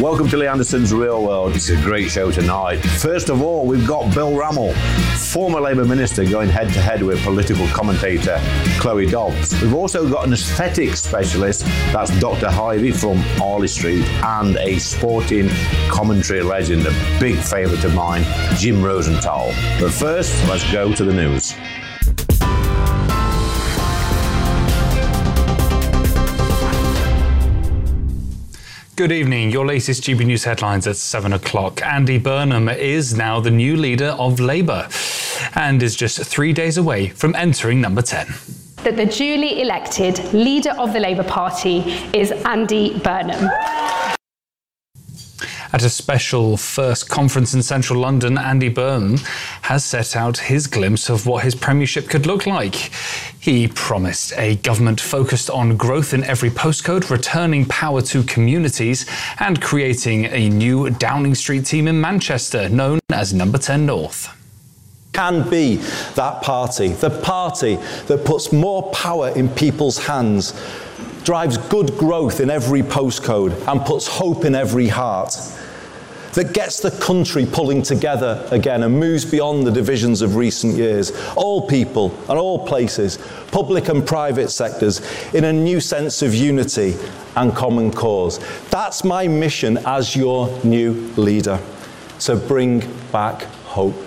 Welcome to Lee Anderson's Real World. It's a great show tonight. First of all, we've got Bill Rammell, former Labour Minister, going head-to-head with political commentator Chloe Dobbs. We've also got an aesthetics specialist, that's Dr. Hyvie from Harley Street, and a sporting commentary legend, a big favourite of mine, Jim Rosenthal. But first, let's go to the news. Good evening. Your latest GB News headlines at 7 o'clock. Andy Burnham is now the new leader of Labour and is just 3 days away from entering number 10. That the duly elected leader of the Labour Party is Andy Burnham. At a special first conference in central London, Andy Burnham has set out his glimpse of what his premiership could look like. He promised a government focused on growth in every postcode, returning power to communities and creating a new Downing Street team in Manchester, known as Number 10 North. Can be that party, the party that puts more power in people's hands, drives good growth in every postcode and puts hope in every heart, that gets the country pulling together again and moves beyond the divisions of recent years, all people and all places, public and private sectors, in a new sense of unity and common cause. That's my mission as your new leader, to bring back hope.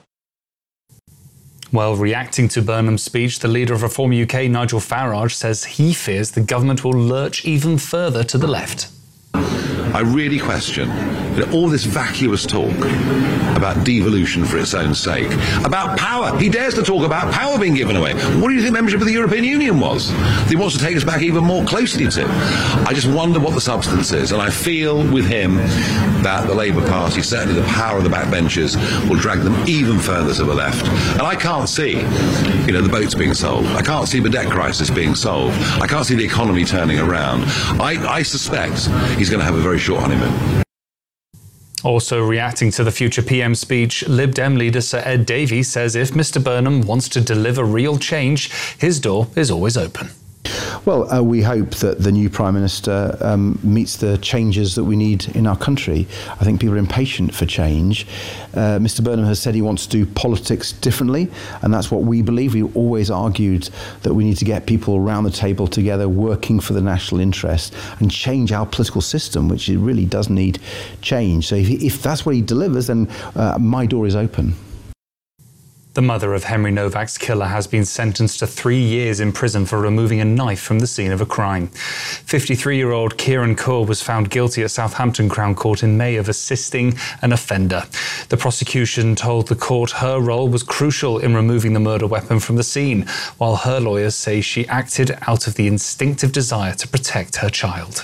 Well, reacting to Burnham's speech, the leader of Reform UK, Nigel Farage, says he fears the government will lurch even further to the left. I really question all this vacuous talk about devolution for its own sake, about power. He dares to talk about power being given away. What do you think membership of the European Union was? He wants to take us back even more closely to. I just wonder what the substance is, and I feel with him that the Labour Party, certainly the power of the backbenchers, will drag them even further to the left. And I can't see, the boats being solved. I can't see the debt crisis being solved. I can't see the economy turning around. I suspect he's going to have a very short honeymoon. Also reacting to the future PM speech, Lib Dem leader Sir Ed Davey says if Mr Burnham wants to deliver real change, his door is always open. Well, we hope that the new Prime Minister meets the changes that we need in our country. I think people are impatient for change. Mr Burnham has said he wants to do politics differently, and that's what we believe. We always argued that we need to get people around the table together working for the national interest and change our political system, which it really does need change. So if that's what he delivers, then my door is open. The mother of Henry Novak's killer has been sentenced to 3 years in prison for removing a knife from the scene of a crime. 53-year-old Kieran Kaur was found guilty at Southampton Crown Court in May of assisting an offender. The prosecution told the court her role was crucial in removing the murder weapon from the scene, while her lawyers say she acted out of the instinctive desire to protect her child.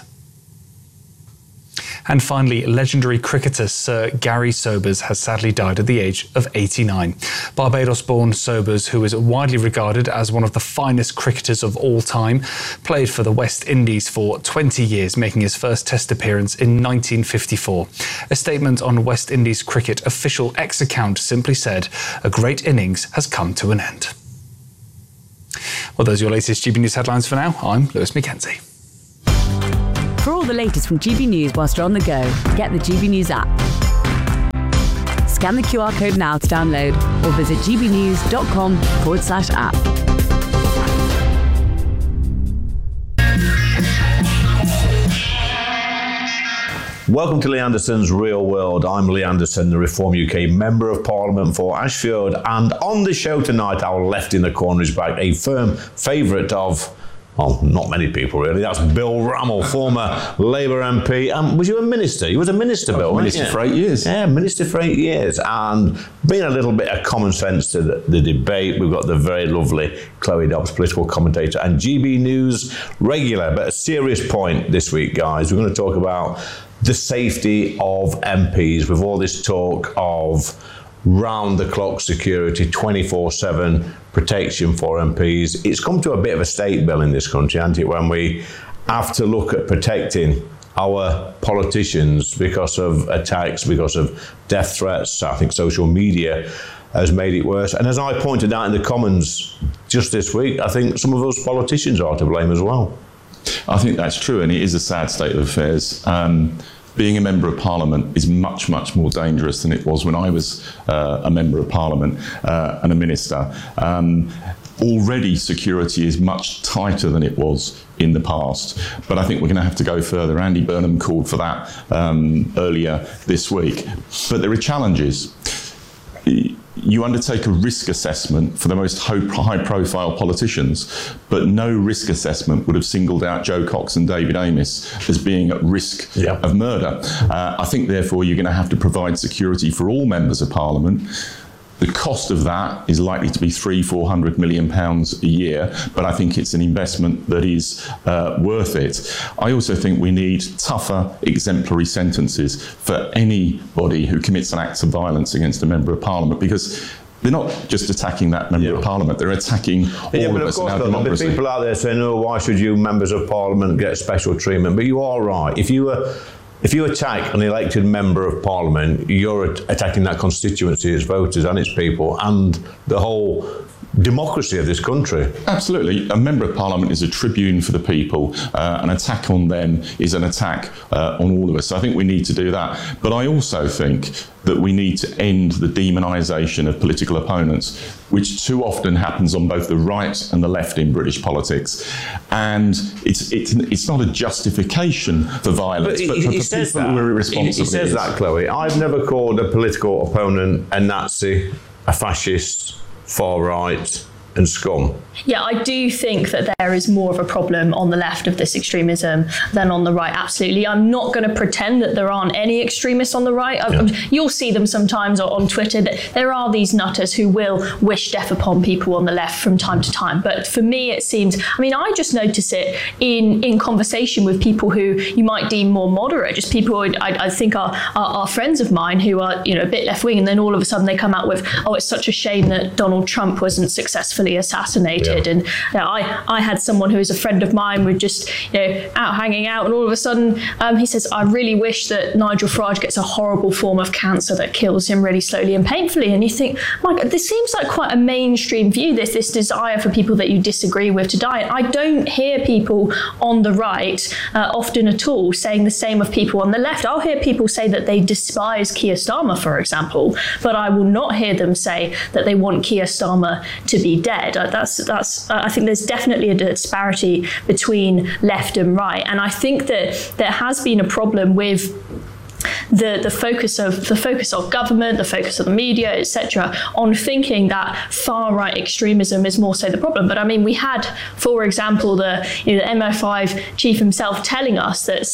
And finally, legendary cricketer Sir Gary Sobers has sadly died at the age of 89. Barbados-born Sobers, who is widely regarded as one of the finest cricketers of all time, played for the West Indies for 20 years, making his first Test appearance in 1954. A statement on West Indies Cricket official X account simply said, "A great innings has come to an end." Well, those are your latest GB News headlines for now. I'm Lewis Mackenzie. For all the latest from GB News whilst you're on the go, get the GB News app. Scan the QR code now to download or visit gbnews.com/app. Welcome to Lee Anderson's Real World. I'm Lee Anderson, the Reform UK Member of Parliament for Ashfield. And on the show tonight, our left in the corner is back, a firm favourite of, well, not many people really. That's Bill Rammell, former Labour MP. Was you a minister? You was a minister, Bill, Minister for 8 years. Yeah, minister for 8 years. And bring a little bit of common sense to the debate. We've got the very lovely Chloe Dobbs, political commentator and GB News regular. But a serious point this week, guys. We're going to talk about the safety of MPs with all this talk of round-the-clock security, 24/7 protection for MPs. It's come to a bit of a state, Bill, in this country, hasn't it, when we have to look at protecting our politicians because of attacks, because of death threats. I think social media has made it worse. And as I pointed out in the Commons just this week, I think some of us politicians are to blame as well. I think that's true, and it is a sad state of affairs. being a Member of Parliament is much, much more dangerous than it was when I was a Member of Parliament and a Minister. Already security is much tighter than it was in the past, but I think we're going to have to go further. Andy Burnham called for that earlier this week. But there are challenges. You undertake a risk assessment for the most high-profile politicians, but no risk assessment would have singled out Jo Cox and David Amess as being at risk of murder. I think, therefore, you're going to have to provide security for all members of Parliament. The cost of that is likely to be £300-400 million a year, but I think it's an investment that is worth it. I also think we need tougher exemplary sentences for anybody who commits an act of violence against a Member of Parliament, because they're not just attacking that Member of Parliament, they're attacking all of us in our democracy. There are people out there saying, oh, why should you Members of Parliament get special treatment? But you are right. If you attack an elected Member of Parliament, you're attacking that constituency, its voters and its people, and the whole democracy of this country. Absolutely. A Member of Parliament is a tribune for the people. An attack on them is an attack on all of us. So I think we need to do that. But I also think that we need to end the demonisation of political opponents, which too often happens on both the right and the left in British politics. And it's not a justification for violence, but for people who are irresponsible. He says that, Chloe. I've never called a political opponent a Nazi, a fascist, far right and scum. Yeah, I do think that there is more of a problem on the left of this extremism than on the right, absolutely. I'm not going to pretend that there aren't any extremists on the right. You'll see them sometimes on Twitter, that there are these nutters who will wish death upon people on the left from time to time. But for me, it seems, I just notice it in conversation with people who you might deem more moderate, just people who I think are friends of mine who are a bit left-wing, and then all of a sudden they come out with, oh, it's such a shame that Donald Trump wasn't successfully assassinated. And I had someone who is a friend of mine, we're just out hanging out, and all of a sudden he says, I really wish that Nigel Farage gets a horrible form of cancer that kills him really slowly and painfully. And you think, my God, this seems like quite a mainstream view, this desire for people that you disagree with to die. I don't hear people on the right often at all saying the same of people on the left. I'll hear people say that they despise Keir Starmer, for example, but I will not hear them say that they want Keir Starmer to be dead. I think there's definitely a disparity between left and right, and I think that there has been a problem with the focus of government, the focus of the media, etc., on thinking that far right extremism is more so the problem. But we had, for example, the MI5 chief himself telling us that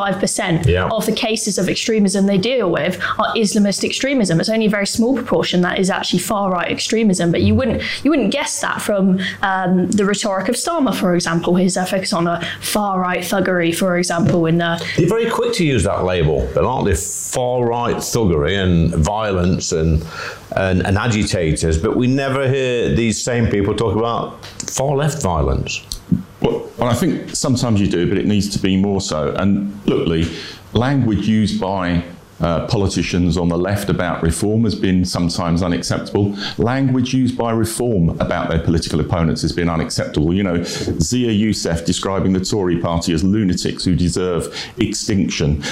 75% of the cases of extremism they deal with are Islamist extremism. It's only a very small proportion that is actually far right extremism. But you wouldn't guess that from the rhetoric of Starmer, for example, his focus on a far right thuggery, for example. They're very quick to use that label, but aren't they? Far right thuggery and violence and agitators, but we never hear these same people talk about far left violence. Well, I think sometimes you do, but it needs to be more so. And look, Lee, language used by politicians on the left about reform has been sometimes unacceptable. Language used by reform about their political opponents has been unacceptable. Zia Youssef describing the Tory party as lunatics who deserve extinction.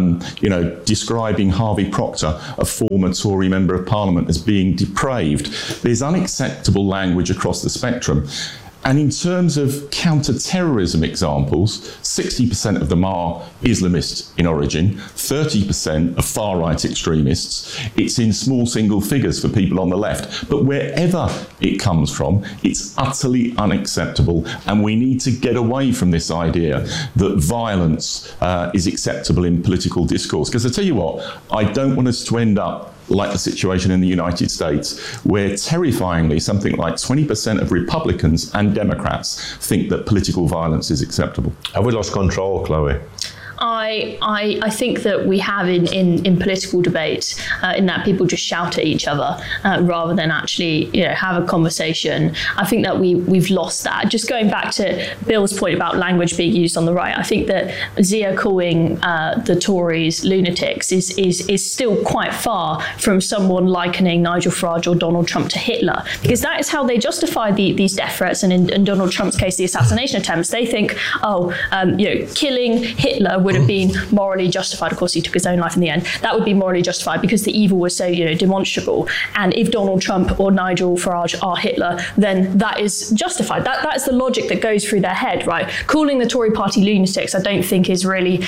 Describing Harvey Proctor, a former Tory Member of Parliament, as being depraved. There's unacceptable language across the spectrum. And in terms of counter-terrorism examples, 60% of them are Islamist in origin, 30% are far-right extremists. It's in small single figures for people on the left. But wherever it comes from, it's utterly unacceptable. And we need to get away from this idea that violence is acceptable in political discourse. Because I tell you what, I don't want us to end up like the situation in the United States, where terrifyingly something like 20% of Republicans and Democrats think that political violence is acceptable. Have we lost control, Chloe? I think that we have in political debate, in that people just shout at each other rather than actually have a conversation. I think that we've lost that. Just going back to Bill's point about language being used on the right, I think that Zia calling the Tories lunatics is still quite far from someone likening Nigel Farage or Donald Trump to Hitler, because that is how they justify these death threats, and in Donald Trump's case, the assassination attempts. They think, killing Hitler would have been been morally justified. Of course, he took his own life in the end. That would be morally justified because the evil was so, demonstrable. And if Donald Trump or Nigel Farage are Hitler, then that is justified. That's the logic that goes through their head, right? Calling the Tory party lunatics, I don't think is really,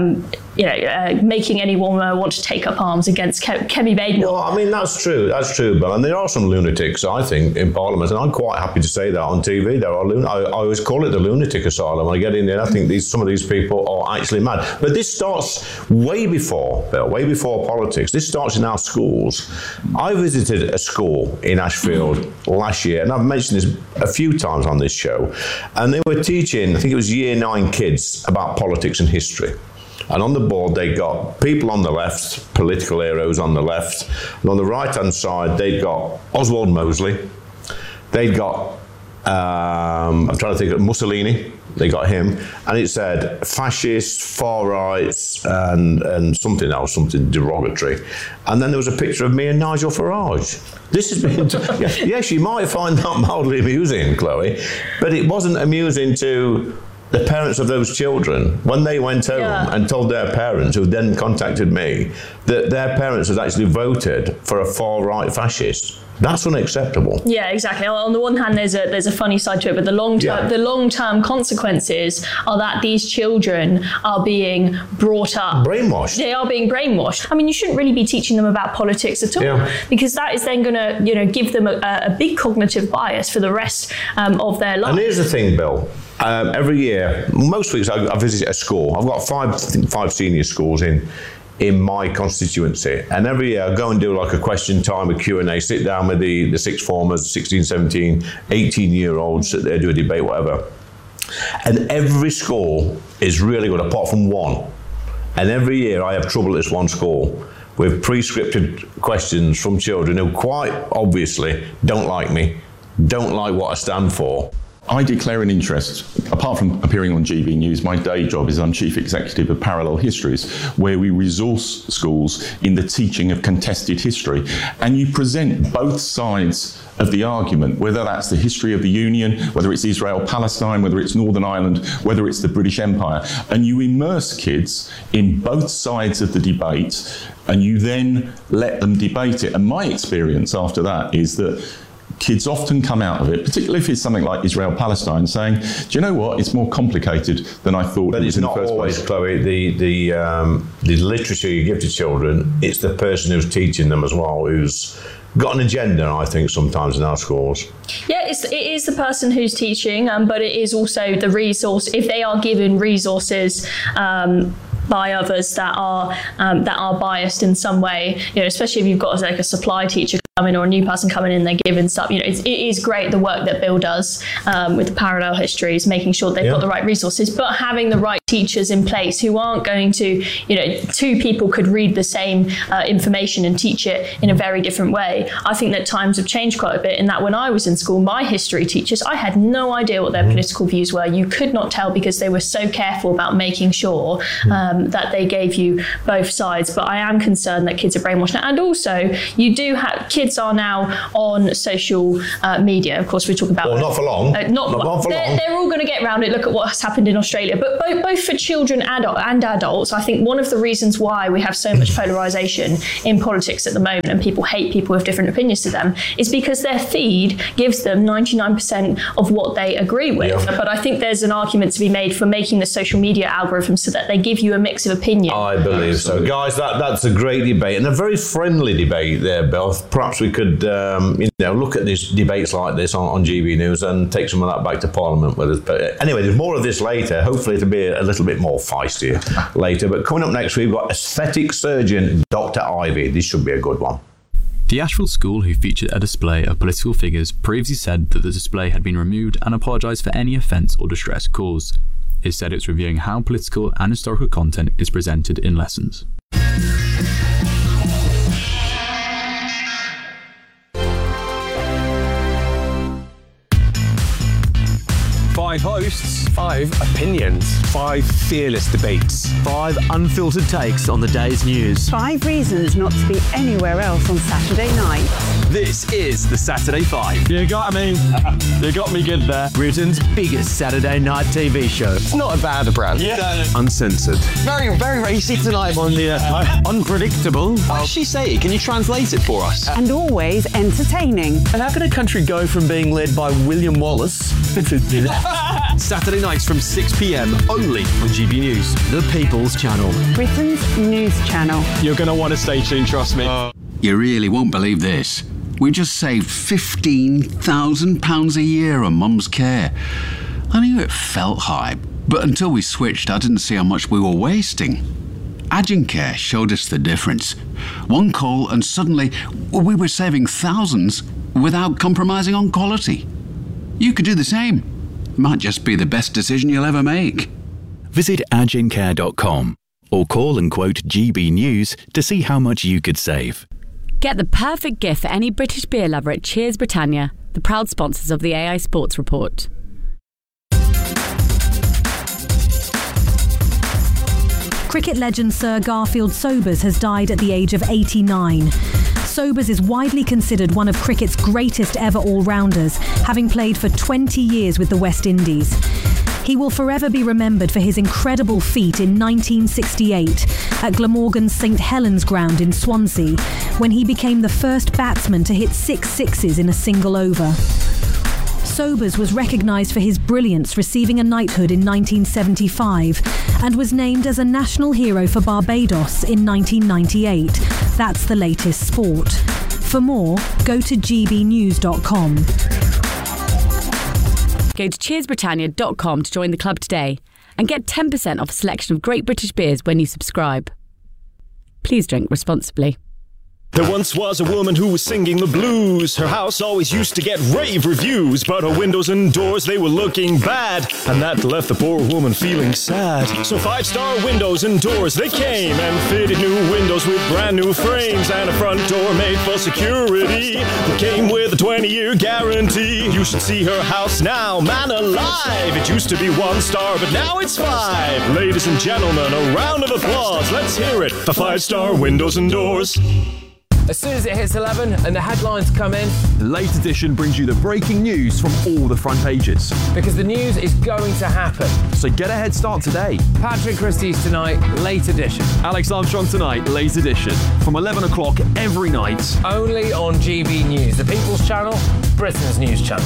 making anyone want to take up arms against Kemi Badenoch. Well, I mean, that's true, Bill. And there are some lunatics, I think, in Parliament, and I'm quite happy to say that on TV. There are I always call it the lunatic asylum. When I get in there, I think some of these people are actually mad. But this starts way before, Bill, way before politics. This starts in our schools. I visited a school in Ashfield last year, and I've mentioned this a few times on this show, and they were teaching, I think it was Year 9 kids, about politics and history. And on the board, they got people on the left, political heroes on the left, and on the right-hand side, they got Oswald Mosley. They'd got, I'm trying to think of Mussolini. They got him, and it said fascists, far rights, and something else, something derogatory. And then there was a picture of me and Nigel Farage. This has been, yes, you might find that mildly amusing, Chloe, but it wasn't amusing to the parents of those children when they went home and told their parents, who then contacted me, that their parents had actually voted for a far-right fascist. That's unacceptable. Yeah, exactly. On the one hand, there's a funny side to it, but the long-term consequences are that these children are being brought up. Brainwashed. They are being brainwashed. I mean, you shouldn't really be teaching them about politics at all, because that is then going to, give them a big cognitive bias for the rest of their life. And here's the thing, Bill. Every year, most weeks I visit a school. I've got five senior schools in my constituency, and every year I go and do like a question time, a Q&A, sit down with the sixth formers, 16, 17, 18-year-olds, sit there, do a debate, whatever. And every school is really good, apart from one. And every year I have trouble at this one school with pre-scripted questions from children who quite obviously don't like me, don't like what I stand for. I declare an interest. Apart from appearing on GB News, my day job is I'm Chief Executive of Parallel Histories, where we resource schools in the teaching of contested history. And you present both sides of the argument, whether that's the history of the Union, whether it's Israel-Palestine, whether it's Northern Ireland, whether it's the British Empire. And you immerse kids in both sides of the debate, and you then let them debate it. And my experience after that is that kids often come out of it, particularly if it's something like Israel-Palestine, saying, do you know what, it's more complicated than I thought it was in the first place. But it's not always, Chloe, the literature you give to children, it's the person who's teaching them as well, who's got an agenda, I think, sometimes in our schools. Yeah, it is the person who's teaching, but it is also the resource, if they are given resources by others that are biased in some way, especially if you've got like a supply teacher coming or a new person coming in, they're given stuff. It is great the work that Bill does with the Parallel Histories, making sure they've got the right resources, but having the right teachers in place who aren't going to, two people could read the same information and teach it in a very different way. I think that times have changed quite a bit in that when I was in school, my history teachers, I had no idea what their political views were. You could not tell because they were so careful about making sure that they gave you both sides. But I am concerned that kids are brainwashed now. And also, you do have, kids are now on social media. Of course, we're talking about... Well, not for long. Not for long. They're all going to get around it. Look at what's happened in Australia. But both for children and adults, I think one of the reasons why we have so much polarisation in politics at the moment and people hate people with different opinions to them is because their feed gives them 99% of what they agree with. Yeah. But I think there's an argument to be made for making the social media algorithm so that they give you a mix of opinion. I believe so. Guys, that's a great debate and a very friendly debate there, Bill. Perhaps we could look at these debates like this on GB News and take some of that back to Parliament with us. But anyway, there's more of this later. Hopefully it'll be a little bit more feisty later. But coming up next, we've got aesthetic surgeon Dr. Ivy. This should be a good one. The Ashfield School, who featured a display of political figures, previously said that the display had been removed and apologised for any offence or distress caused. It said it's reviewing how political and historical content is presented in lessons. 5 hosts, 5 opinions, 5 fearless debates, 5 unfiltered takes on the day's news, 5 reasons not to be anywhere else on Saturday night. This is the Saturday Five. You got me. You got me good there. Britain's biggest Saturday night TV show. It's not a bad brand. Yeah. Uncensored. Very, very racy tonight on the unpredictable. What does she say? Can you translate it for us? And always entertaining. And how can a country go from being led by William Wallace to Saturday nights from 6 p.m. only on GB News, the People's Channel. Britain's news channel. You're going to want to stay tuned, trust me. You really won't believe this. We just saved £15,000 a year on Mum's care. I knew it felt high, but until we switched, I didn't see how much we were wasting. Agencare showed us the difference. One call and suddenly we were saving thousands without compromising on quality. You could do the same. Might just be the best decision you'll ever make. Visit agencare.com or call and quote GB News to see how much you could save. Get the perfect gift for any British beer lover at Cheers Britannia, the proud sponsors of the AI Sports Report. Cricket legend Sir Garfield Sobers has died at the age of 89. Sobers is widely considered one of cricket's greatest ever all-rounders, having played for 20 years with the West Indies. He will forever be remembered for his incredible feat in 1968 at Glamorgan's St Helens ground in Swansea, when he became the first batsman to hit 6 sixes in a single over. Sobers was recognised for his brilliance, receiving a knighthood in 1975 and was named as a national hero for Barbados in 1998. That's the latest sport. For more, go to gbnews.com. Go to cheersbritannia.com to join the club today and get 10% off a selection of great British beers when you subscribe. Please drink responsibly. There once was a woman who was singing the blues. Her house always used to get rave reviews, but her windows and doors, they were looking bad, and that left the poor woman feeling sad. So 5-star windows and doors, they came and fitted new windows with brand new frames and a front door made for security that came with a 20-year guarantee. You should see her house now, man alive. It used to be 1 star, but now it's 5. Ladies and gentlemen, a round of applause. Let's hear it for 5-star windows and doors. As soon as it hits 11 and the headlines come in, the Late Edition brings you the breaking news from all the front pages. Because the news is going to happen. So get a head start today. Patrick Christie's tonight, Late Edition. Alex Armstrong tonight, Late Edition. From 11 o'clock every night. Only on GB News, the People's Channel, Britain's news channel.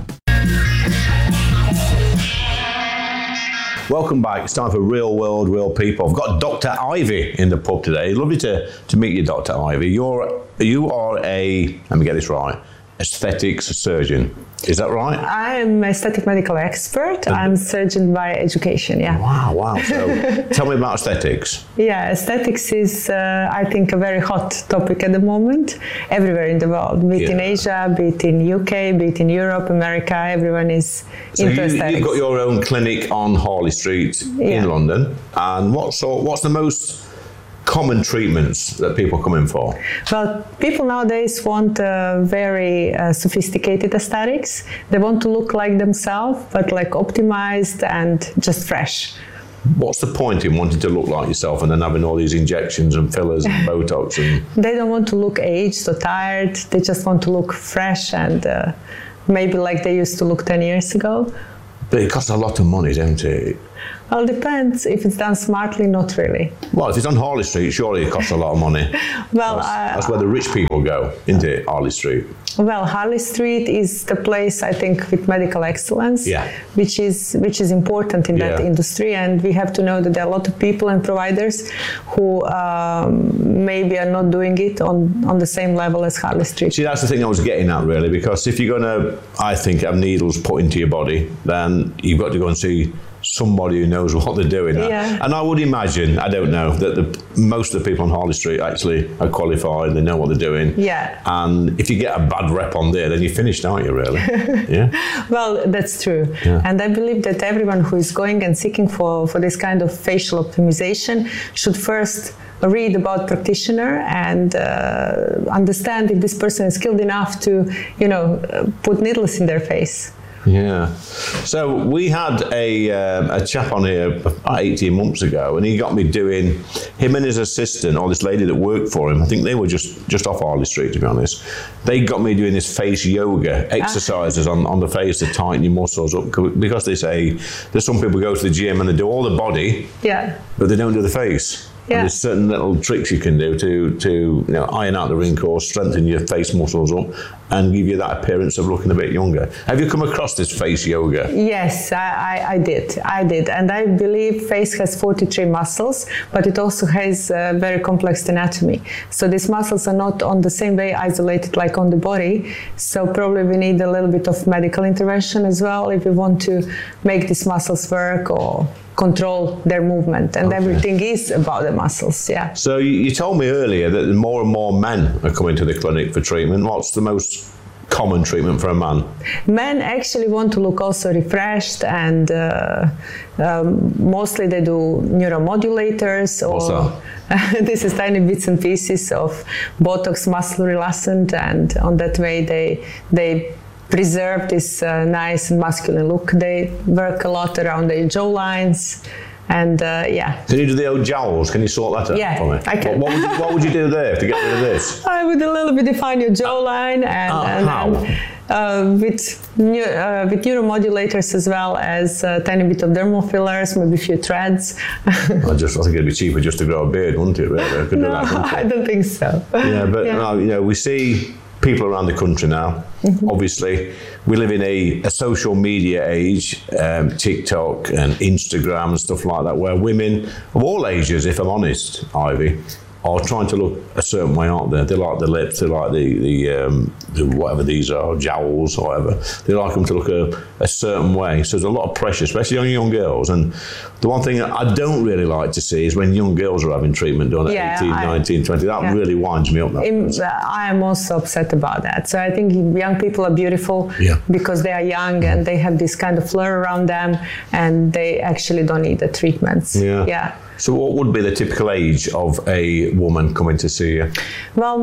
Welcome back. It's time for Real World, Real People. I've got Dr. Ivy in the pub today. Lovely to meet you, Dr. Ivy. You are a, let me get this right, aesthetics surgeon. Is that right? I'm an aesthetic medical expert. I'm a surgeon by education, yeah. Wow. So tell me about aesthetics. Yeah, aesthetics is, I think, a very hot topic at the moment, everywhere in the world, be it in Asia, be it in UK, be it in Europe, America, everyone is into aesthetics. You've got your own clinic on Harley Street in London. And what's the most common treatments that people come in for? Well, people nowadays want very sophisticated aesthetics. They want to look like themselves, but like optimized and just fresh. What's the point in wanting to look like yourself and then having all these injections and fillers and Botox? They don't want to look aged or tired. They just want to look fresh and maybe like they used to look 10 years ago. But it costs a lot of money, doesn't it? Well, it depends. If it's done smartly, not really. Well, if it's on Harley Street, surely it costs a lot of money. Well, that's where the rich people go, isn't it, Harley Street? Well, Harley Street is the place, I think, with medical excellence, which is important in that industry. And we have to know that there are a lot of people and providers who maybe are not doing it on the same level as Harley Street. See, that's the thing I was getting at, really, because if you're going to, I think, have needles put into your body, then you've got to go and see somebody who knows what they're doing. And I would imagine, I don't know, that most of the people on Harley Street actually are qualified, they know what they're doing. And if you get a bad rep on there, then you're finished, aren't you, really? Well, that's true. And I believe that everyone who is going and seeking for this kind of facial optimization should first read about practitioner and understand if this person is skilled enough to, put needles in their face. Yeah. So we had a chap on here about 18 months ago, and he got me doing, him and his assistant, or this lady that worked for him, I think they were just off Harley Street, to be honest. They got me doing this face yoga exercises on the face to tighten your muscles up, because they say there's some people go to the gym and they do all the body, but they don't do the face. Yeah. And there's certain little tricks you can do to iron out the wrinkles, strengthen your face muscles up, and give you that appearance of looking a bit younger. Have you come across this face yoga? Yes, I did. And I believe face has 43 muscles, but it also has very complex anatomy. So these muscles are not on the same way isolated like on the body. So probably we need a little bit of medical intervention as well if we want to make these muscles work or control their movement, and everything is about the muscles. Yeah. So you told me earlier that more and more men are coming to the clinic for treatment. What's the most common treatment for a man? Men actually want to look also refreshed, and mostly they do neuromodulators, or this is tiny bits and pieces of Botox muscle relaxant, and on that way they preserve this nice and masculine look. They work a lot around the jaw lines, and Can you do the old jowls? Can you sort that out for me? I can. What would you do there to get rid of this? I would a little bit define your jawline, and with neuromodulators as well as a tiny bit of dermal fillers, maybe a few threads. I think it'd be cheaper just to grow a beard, wouldn't it? Really? I could do that, couldn't I don't think so. Yeah, but we see people around the country now. Obviously, we live in a social media age, TikTok and Instagram and stuff like that, where women of all ages, if I'm honest, Ivy, are trying to look a certain way, aren't they? They like the lips, they like the whatever these are, jowls or whatever. They like them to look a certain way. So there's a lot of pressure, especially on young girls. And the one thing I don't really like to see is when young girls are having treatment done at 18, 19, 20. That really winds me up. I am also upset about that. So I think young people are beautiful because they are young and they have this kind of flare around them, and they actually don't need the treatments. Yeah. So what would be the typical age of a woman coming to see you? Well,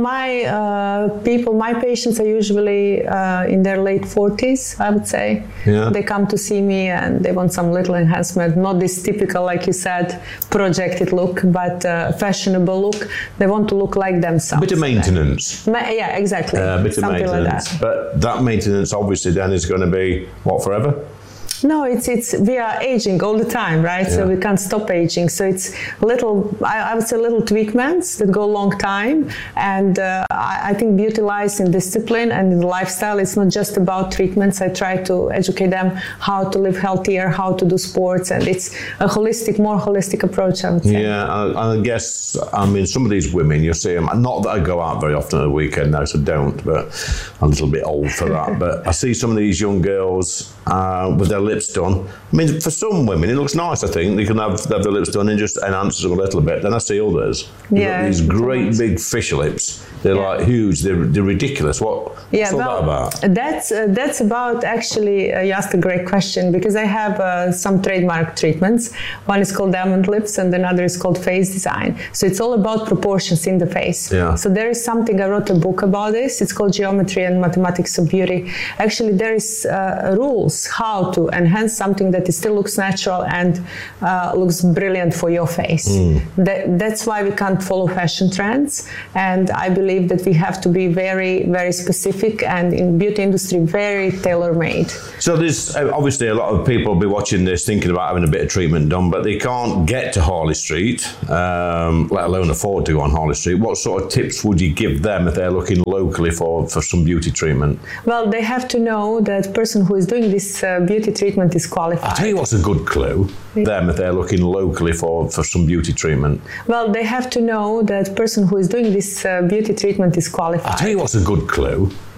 my patients are usually in their late 40s, I would say. Yeah. They come to see me and they want some little enhancement, not this typical, like you said, projected look, but fashionable look. They want to look like themselves. A bit of maintenance. Yeah, exactly. A bit something of maintenance. like that. But that maintenance obviously then is going to be, what, forever? No, we are aging all the time, right? Yeah. So we can't stop aging. So it's little, I would say little treatments that go a long time. And I think beauty lies in discipline and in lifestyle. It's not just about treatments. I try to educate them how to live healthier, how to do sports. And it's a more holistic approach, I would say. Yeah, I guess, some of these women, you see them, not that I go out very often at the weekend now, so don't, but I'm a little bit old for that. But I see some of these young girls with their lips done. For some women, it looks nice, I think. They can have their lips done and just enhances them a little bit. Then I see others. Yeah, these great big fish lips. They're like huge. They're ridiculous. What's all that about? That's about, actually, you asked a great question, because I have some trademark treatments. One is called diamond lips and another is called face design. So it's all about proportions in the face. Yeah. So there is something, I wrote a book about this. It's called Geometry and Mathematics of Beauty. Actually, there is rules how to enhance something that still looks natural and looks brilliant for your face. That's why we can't follow fashion trends. And I believe that we have to be very, very specific, and in beauty industry, very tailor-made. So there's obviously a lot of people will be watching this thinking about having a bit of treatment done, but they can't get to Harley Street, let alone afford to go on Harley Street. What sort of tips would you give them if they're looking locally for some beauty treatment? Well, they have to know that the person who is doing this beauty treatment is qualified. I'll tell you what's a good clue, them if they're looking locally for some beauty treatment. Well, they have to know that the person who is doing this beauty treatment is qualified. I'll tell you what's a good clue,